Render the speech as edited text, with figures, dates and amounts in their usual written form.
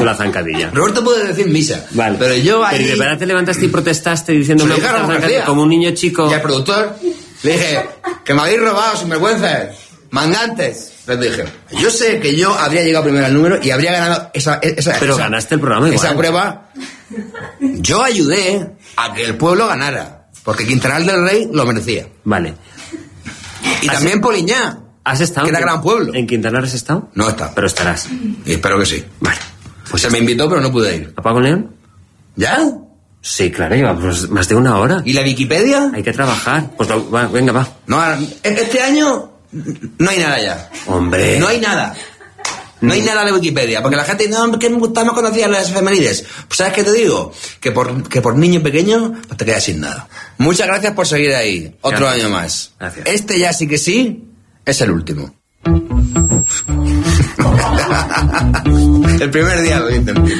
mucho la zancadilla. Roberto puede decir misa. Vale. Pero yo ahí... Pero de verdad te levantaste y protestaste diciendo Se lo dije a la democracia. como un niño chico. Y al productor le dije, que me habéis robado, sinvergüenzas, mangantes. Les dije, yo sé que yo habría llegado primero al número y habría ganado Pero ganaste el programa igual. Esa prueba. Yo ayudé a que el pueblo ganara, porque Quintanar del Rey lo merecía. Vale. Y también Poliñá. ¿Has estado? Que era gran pueblo. ¿En Quintanar has estado? No he estado. Pero estarás. Y espero que sí. Vale. Pues se me invitó, pero no pude ir. ¿A Paco León? ¿Ya? Sí, claro, lleva pues más de una hora. ¿Y la Wikipedia? Hay que trabajar. Pues va, venga, va. No, este año no hay nada ya. Hombre. No hay nada. No hay nada de Wikipedia, porque la gente dice, no, que me gustaba, no conocía las efemérides. Pues ¿sabes qué te digo? Que por niño pequeño pues te quedas sin nada. Muchas gracias por seguir ahí. Otro año más. Gracias. Este ya sí que sí es el último. El primer día lo dicen.